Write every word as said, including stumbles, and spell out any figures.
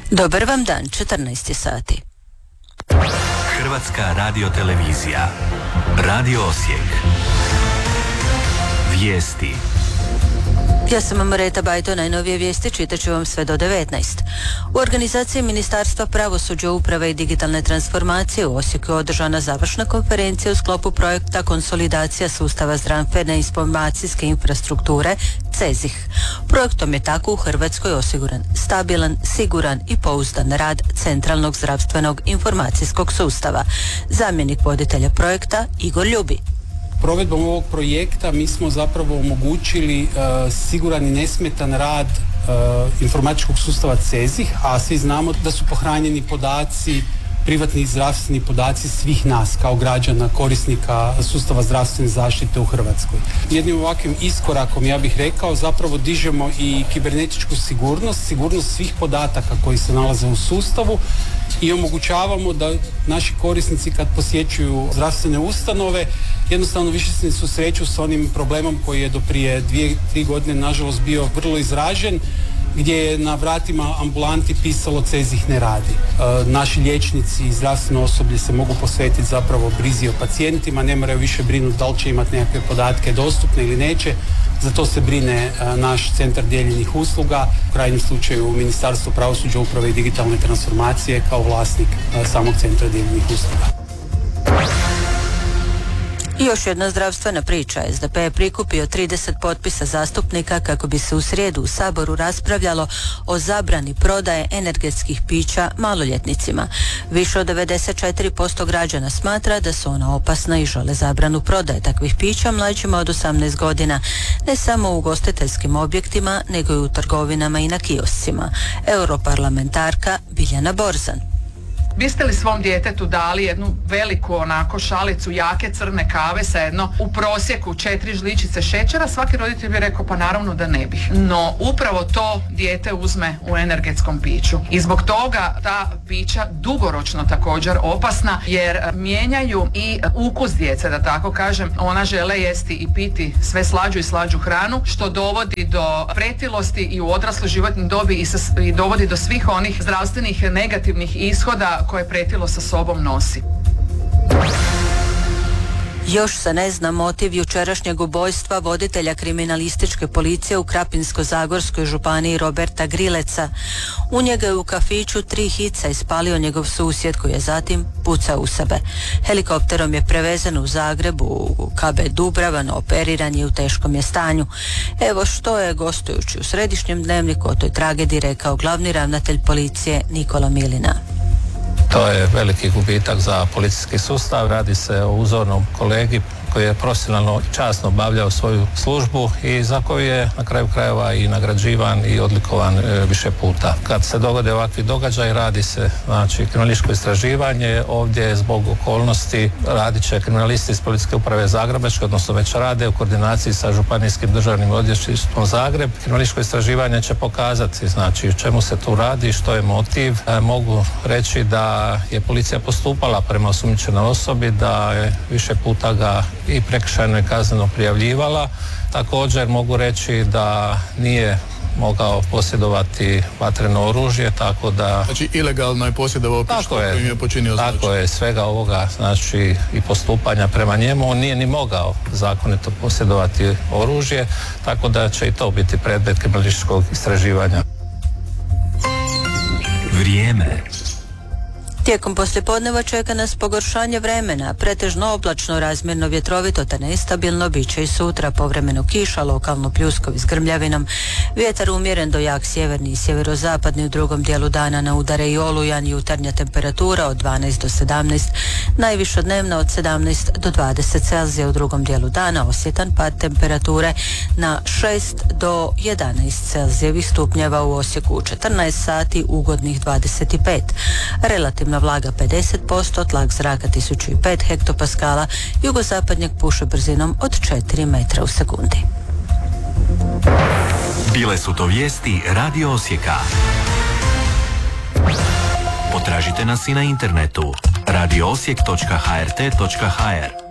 Dobar vam dan, četrnaest sati. Hrvatska radiotelevizija. Radio Osijek. Vijesti. Ja sam Amoreta Bajto, najnovije vijesti čitat ću vam sve do devetnaest. U organizaciji Ministarstva pravosuđa, uprave i digitalne transformacije u Osijeku je održana završna konferencija u sklopu projekta Konsolidacija sustava zdravstvene informacijske infrastrukture CEZIH. Projektom je tako u Hrvatskoj osiguran stabilan, siguran i pouzdan rad Centralnog zdravstvenog informacijskog sustava. Zamjenik voditelja projekta Igor Ljubi. Provedbom ovog projekta mi smo zapravo omogućili uh, siguran i nesmetan rad uh, informatičkog sustava CEZIH, a svi znamo da su pohranjeni podaci, privatni i zdravstveni podaci svih nas kao građana, korisnika sustava zdravstvene zaštite u Hrvatskoj. Jednim ovakvim iskorakom, ja bih rekao, zapravo dižemo i kibernetičku sigurnost, sigurnost svih podataka koji se nalaze u sustavu i omogućavamo da naši korisnici kad posjećuju zdravstvene ustanove jednostavno više se ne susreću s onim problemom koji je do prije dvije, tri godine nažalost bio vrlo izražen, gdje je na vratima ambulanti pisalo CEZIH ne radi. E, naši liječnici i zdravstveno osoblje se mogu posvetiti zapravo brizi o pacijentima, ne moraju više brinuti da li će imati nekakve podatke dostupne ili neće. Za to se brine e, naš centar dijeljenih usluga, u krajnjem slučaju Ministarstvo pravosuđa, uprave i digitalne transformacije kao vlasnik e, samog centra dijeljenih usluga. I još jedna zdravstvena priča. S D P je prikupio trideset potpisa zastupnika kako bi se u srijedu u Saboru raspravljalo o zabrani prodaje energetskih pića maloljetnicima. Više od devedeset četiri posto građana smatra da su ona opasna i žele zabranu prodaje takvih pića mlađima od osamnaest godina, ne samo u ugostiteljskim objektima, nego i u trgovinama i na kioscima. Europarlamentarka Biljana Borzan. Biste li svom djetetu dali jednu veliku onako šalicu jake crne kave sa jedno u prosjeku četiri žličice šećera? Svaki roditelj bi rekao pa naravno da ne bih. No upravo to dijete uzme u energetskom piću. I zbog toga ta pića dugoročno također opasna jer mijenjaju i ukus djece, da tako kažem. Ona žele jesti i piti sve slađu i slađu hranu, što dovodi do pretilosti i u odrasloj životnoj dobi i, sa, i dovodi do svih onih zdravstvenih negativnih ishoda koje pretilo sa sobom nosi. Još se ne zna motiv jučerašnjeg ubojstva voditelja kriminalističke policije u Krapinsko-zagorskoj županiji Roberta Grileca. U njega je u kafiću tri hica ispalio njegov susjed koji je zatim pucao u sebe. Helikopterom je prevezen u Zagrebu u K B Dubrava, no operiran je u teškom je stanju. Evo što je gostujući u središnjem dnevniku o toj tragediji rekao glavni ravnatelj policije Nikola Milina. To je veliki gubitak za policijski sustav. Radi se o uzornom kolegi koji je profesionalno i časno obavljao svoju službu i za koju je na kraju krajeva i nagrađivan i odlikovan e, više puta. Kad se dogode ovakvi događaj, radi se znači kriminalističko istraživanje. Ovdje zbog okolnosti radit će kriminalisti iz Policijske uprave Zagrebačke, odnosno već rade u koordinaciji sa Županijskim državnim odvjetništvom Zagreb. Kriminalističko istraživanje će pokazati znači o čemu se tu radi, što je motiv. E, mogu reći da je policija postupala prema osumnjičenoj osobi, da je više puta ga i prekršajno i kazneno prijavljivala. Također mogu reći da nije mogao posjedovati vatreno oružje, tako da... Znači ilegalno je posjedovao pištolj kojim je počinio zločin. Tako je, svega ovoga, znači i postupanja prema njemu, on nije ni mogao zakonito posjedovati oružje, tako da će i to biti predmet kriminalističkog istraživanja. Vrijeme. Tijekom poslijepodneva čeka nas pogoršanje vremena, pretežno oblačno, razmjerno vjetrovito te nestabilno, bit će i sutra povremeno kiša, lokalno pljuskovi s grmljavinom, vjetar umjeren do jak sjeverni i sjeverozapadni, u drugom dijelu dana na udare i olujan, jutarnja temperatura od dvanaest do sedamnaest, najviša dnevna od sedamnaest do dvadeset Celzija, u drugom dijelu dana osjetan pad temperature na šest do jedanaest Celzijevih stupnjeva, u Osijeku u četrnaest sati ugodnih dvadeset pet. Relativno vlaga pedeset posto, tlak zraka tisuću pet hektopaskala, jugozapadnjak puše brzinom od četiri metra u sekundi. Bile su to vijesti Radio Osijeka. Potražite nas i na internetu radio osijek točka h r t točka h r.